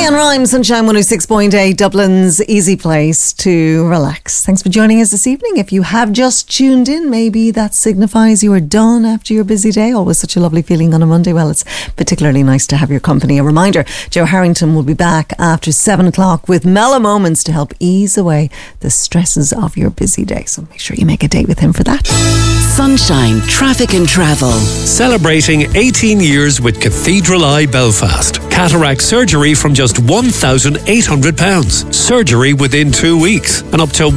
Leanne Rhymes, Sunshine 106.8, Dublin's easy place to relax. Thanks for joining us this evening. If you have just tuned in, maybe that signifies you are done after your busy day. Always such a lovely feeling on a Monday. Well, it's particularly nice to have your company. A reminder, Joe Harrington will be back after 7 o'clock with mellow moments to help ease away the stresses of your busy day. So make sure you make a date with him for that. Sunshine Traffic and Travel. Celebrating 18 years with Cathedral Eye Belfast. Cataract surgery from just £1,800. Surgery within 2 weeks. And up to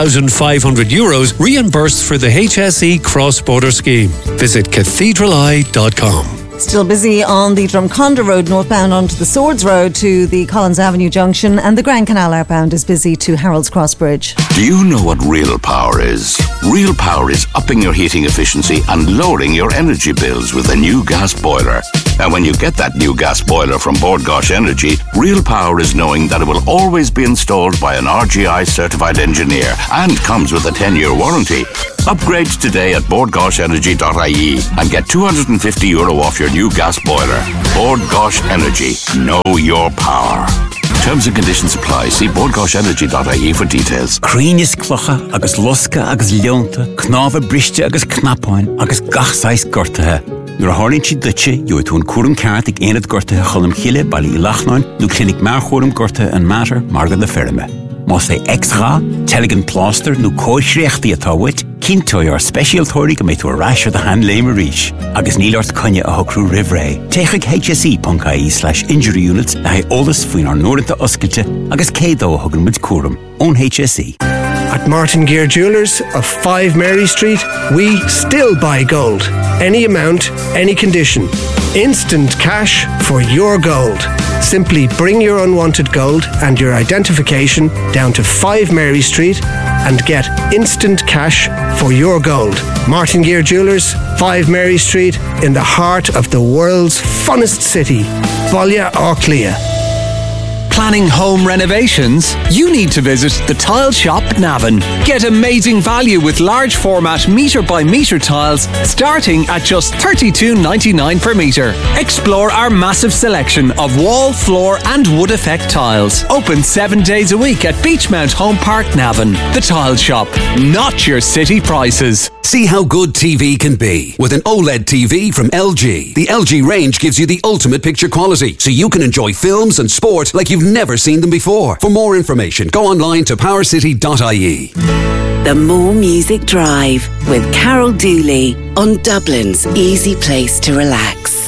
€1,500 reimbursed for the HSE cross-border scheme. Visit cathedraleye.com. Still busy on the Drumconda Road northbound onto the Swords Road to the Collins Avenue junction, and the Grand Canal outbound is busy to Harold's Cross Bridge. Do you know what real power is? Real power is upping your heating efficiency and lowering your energy bills with a new gas boiler. And when you get that new gas boiler from Bord Gáis Energy, real power is knowing that it will always be installed by an RGI certified engineer and comes with a 10-year warranty. Upgrade today at bordgaisenergy.ie and get €250 off your new gas boiler. Bord Gáis Energy. Know your power. Terms and conditions apply. See bordgaisenergy.ie for details. Crínis clocha agus losca agus leonta, knáfa briste agus knapáin agus gachsáis gortathe. Nuair a tharlaíonn siad duite, dúirt tún cuaram ceart ag aonad gortathe cholam chiile bailí I lachnáin, nó clinic mar chóram gortathe an matter margan de ferme. Más é extra, teligin plaster nó cóisreachtaí atá wit, cinntói ar specialtóirí go méid tú arráisir de hand léim a ríis. Agus nílart conne a hocrú rivré. Téigh hse.ie/injury units a haid ólas faoin ar nóirinta oscailte agus cédó a thugann muid cuaram. Ón HSE. At Martin Gear Jewelers of 5 Mary Street, we still buy gold. Any amount, any condition. Instant cash for your gold. Simply bring your unwanted gold and your identification down to 5 Mary Street and get instant cash for your gold. Martin Gear Jewelers, 5 Mary Street, in the heart of the world's funnest city, Balla Árclia. Planning home renovations? You need to visit the Tile Shop Navan. Get amazing value with large format metre by metre tiles starting at just $32.99 per metre. Explore our massive selection of wall, floor and wood effect tiles. Open 7 days a week at Beachmount Home Park Navan. The Tile Shop, not your city prices. See how good TV can be with an OLED TV from LG. The LG range gives you the ultimate picture quality, so you can enjoy films and sport like you've never seen them before. For more information, go online to powercity.ie. The More Music Drive with Carol Dooley on Dublin's easy place to relax.